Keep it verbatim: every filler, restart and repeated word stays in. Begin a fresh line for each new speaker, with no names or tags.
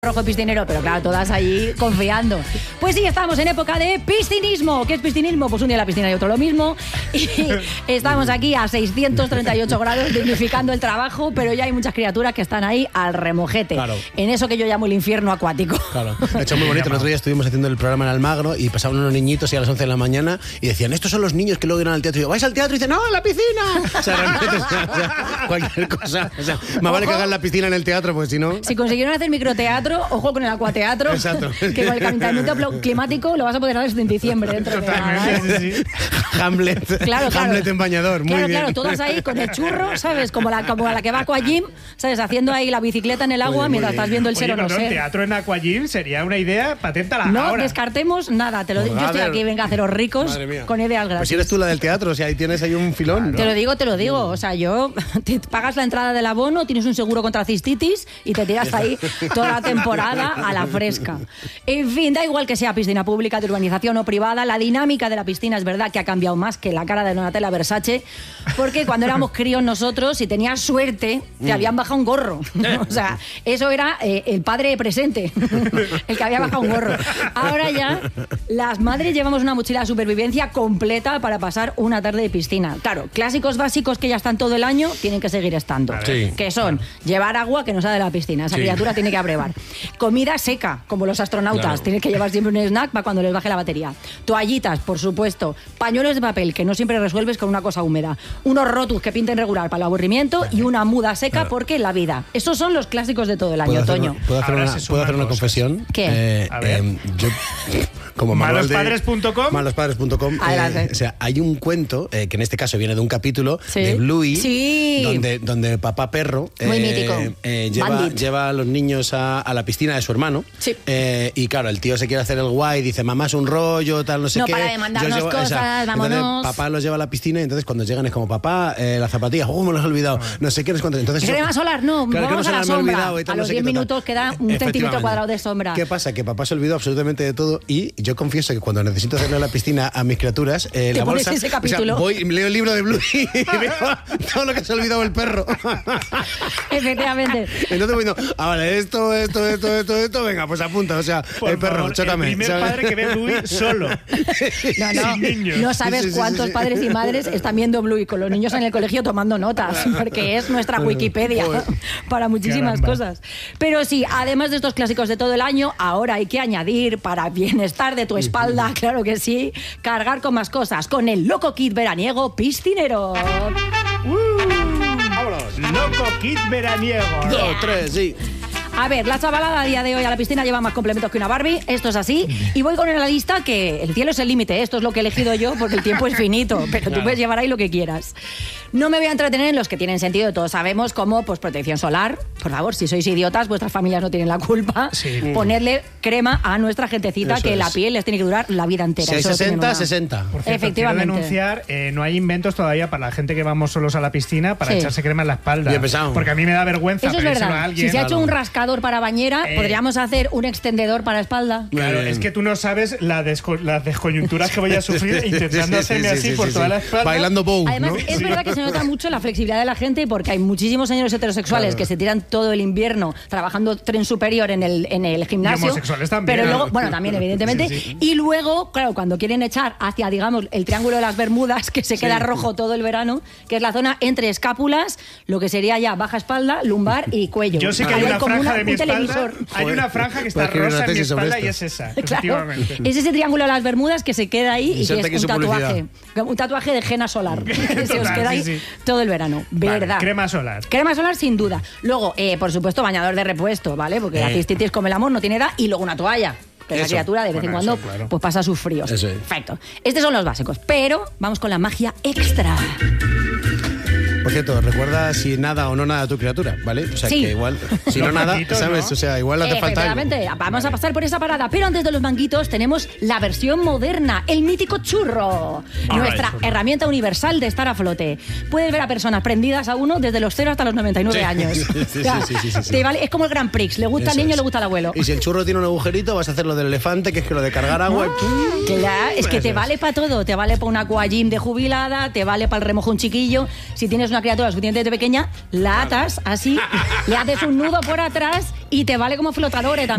rojo piscinero, pero claro, todas allí confiando. Pues sí, estamos en época de piscinismo. ¿Qué es piscinismo? Pues un día en la piscina y otro lo mismo. Y estamos aquí a seiscientos treinta y ocho grados dignificando el trabajo, pero ya hay muchas criaturas que están ahí al remojete. Claro. En eso que yo llamo el infierno acuático.
Claro. De hecho, muy bonito. El otro día estuvimos haciendo el programa en Almagro y pasaban unos niñitos y a las once de la mañana y decían, estos son los niños que luego irán al teatro. Y yo, ¿vais al teatro? Y dicen, ¡no, a la piscina! O sea, realmente, o sea, o sea, cualquier cosa. O sea, más vale que hagan la piscina en el teatro, pues si no...
Si consiguieron hacer microteatro, ojo con el acuateatro. Exacto. Que con el calentamiento climático lo vas a poder hacer en diciembre. Dentro
Totalmente, de sí, sí. Hamlet.
Claro, claro.
Hamlet en bañador, muy
claro,
bien.
Claro, todas ahí con el churro, ¿sabes? Como la, como la que va a Aquagym, ¿sabes? Haciendo ahí la bicicleta en el agua bien, mientras estás viendo el ser o no ser.
Teatro en Aquagym sería una idea patenta la
No
ahora.
descartemos nada. Te lo digo. Yo estoy aquí, venga a haceros ricos con ideas gratis.
Pues si eres tú la del teatro, o sea, ahí tienes ahí un filón.
Claro. Te lo digo, te lo digo. O sea, yo te pagas la entrada del abono, tienes un seguro contra cistitis y te tiras ahí toda la temporada a la fresca. En fin, da igual que sea piscina pública, de urbanización o privada, la dinámica de la piscina es verdad que ha cambiado más que la cara de Donatella Versace, porque cuando éramos críos nosotros, si tenías suerte, te habían bajado un gorro. O sea, eso era eh, el padre presente, el que había bajado un gorro. Ahora ya, las madres llevamos una mochila de supervivencia completa para pasar una tarde de piscina. Claro, clásicos básicos que ya están todo el año, tienen que seguir estando. Sí. Que son llevar agua que no sea de la piscina, esa sí. criatura tiene que abrevar. Comida seca, como los astronautas, claro. Tienes que llevar siempre un snack para cuando les baje la batería. Toallitas, por supuesto. Pañuelos de papel, que no siempre resuelves con una cosa húmeda. Unos rotus que pinten regular para el aburrimiento y una muda seca claro. porque la vida. Esos son los clásicos de todo el año, Toño.
¿Puedo hacer una, ¿puedo hacer una confesión?
¿Qué?
Eh,
A ver.
Eh, yo, como
malospadres punto com
malospadres punto com eh, o sea, hay un cuento eh, que en este caso viene de un capítulo sí. de Bluey
sí.
donde, donde papá perro
Muy
eh,
mítico.
Eh, lleva, lleva a los niños a, a la piscina de su hermano
sí.
eh, y claro, el tío se quiere hacer el guay, dice mamá es un rollo, tal, no sé
no,
qué.
No, para de mandarnos
llevo,
cosas,
o sea,
vámonos.
Entonces papá los lleva a la piscina y entonces cuando llegan es como papá, eh, las zapatillas, oh, me los he olvidado, no sé qué, no sé cuánto. Entonces,
crema solar, no, claro, vamos a la sombra. A los
no sé
diez minutos queda un centímetro cuadrado de sombra.
¿Qué pasa? Que papá se olvidó absolutamente de todo y yo confieso que cuando necesito hacerle a la piscina a mis criaturas, eh,
¿Te
la bolsa,
ese capítulo?
O sea, voy, leo el libro de Bluey y veo todo lo que se ha olvidado el perro.
Efectivamente.
Entonces voy diciendo, ah, vale, esto, esto, esto, esto, esto, venga, pues apunta, o sea, Por el perro,
favor,
chócame.
El primer
¿sabes?
padre que ve Bluey solo.
No, no,
sin niños.
no sabes
sí, sí,
cuántos
sí, sí.
padres y madres están viendo Bluey con los niños en el colegio tomando notas, porque es nuestra Wikipedia para muchísimas
Caramba.
cosas. Pero sí, además de estos clásicos de todo el año, ahora hay que añadir para bienestar de tu espalda, claro que sí, cargar con más cosas, con el Loco Kit veraniego piscinero.
Uh, ¡Vámonos! Loco Kit veraniego.
Yeah.
Dos, tres, sí.
A ver, la chavalada a día de hoy a la piscina lleva más complementos que una Barbie, esto es así, y voy con la lista que el cielo es el límite, esto es lo que he elegido yo porque el tiempo es finito, pero claro. Tú puedes llevar ahí lo que quieras. No me voy a entretener en los que tienen sentido, todos sabemos, como pues protección solar, por favor, si sois idiotas, vuestras familias no tienen la culpa, sí. Ponerle crema a nuestra gentecita eso que es. La piel les tiene que durar la vida entera.
Si hay sesenta, sesenta.
Por cierto,
efectivamente.
Quiero denunciar, eh, no hay inventos todavía para la gente que vamos solos a la piscina para sí. echarse crema en la espalda.
Bien pesado.
Porque a mí me da vergüenza
eso es verdad.
A alguien.
Si se ha hecho un rascador para bañera, Eh, ¿podríamos hacer un extendedor para espalda?
Claro, es que tú no sabes la desco las descoyunturas que voy a sufrir intentando sí, sí, hacerme sí, así sí, por sí, toda sí. la espalda.
Bailando bow,
además,
¿no?
es sí. verdad que se nota mucho la flexibilidad de la gente porque hay muchísimos señores heterosexuales claro. que se tiran todo el invierno trabajando tren superior en el, en el gimnasio.
Y homosexuales también.
Pero luego, bueno, también evidentemente. Sí, sí. Y luego, claro, cuando quieren echar hacia, digamos, el triángulo de las Bermudas, que se queda sí. rojo todo el verano, que es la zona entre escápulas, lo que sería ya baja espalda, lumbar y cuello.
Yo sé que hay una franja
una,
de mi espalda,
televisor.
Hay una franja que está pues rosa en mi espalda y es esa,
claro, es ese triángulo de las Bermudas que se queda ahí y, y que es un tatuaje, un tatuaje de henna solar que Total, se os queda ahí sí, sí. todo el verano,
vale,
verdad.
Crema solar.
Crema solar sin duda. Luego, eh, por supuesto, bañador de repuesto, ¿vale? Porque eh. la cistitis como el amor no tiene edad y luego una toalla. Que la criatura de vez en cuando claro. pues pasa sus fríos.
Eso es.
Perfecto. Estos son los básicos, pero vamos con la magia extra.
Por cierto, recuerda si nada o no nada tu criatura, ¿vale? O sea,
sí.
que igual, si no nada, ¿sabes? ¿no? O sea, igual hace falta algo.
Vamos vale. a pasar por esa parada, pero antes de los manguitos tenemos la versión moderna, el mítico churro. Ah, nuestra churro. herramienta universal de estar a flote. Puedes ver a personas prendidas a uno desde los cero hasta los noventa y nueve sí. años. Sí, sí, o sea, sí, sí, sí, sí. Te vale, es como el Grand Prix, le gusta Eso al niño, es. le gusta al abuelo.
Y si el churro tiene un agujerito, vas a hacer lo del elefante, que es que lo de cargar agua.
Ah, y... Claro, es que te vale para todo. Te vale para una Aquagym de jubilada, te vale para el remojo un chiquillo. Si tienes una una criatura lo suficientemente pequeña, la atas así, le haces un nudo por atrás y te vale como flotador también.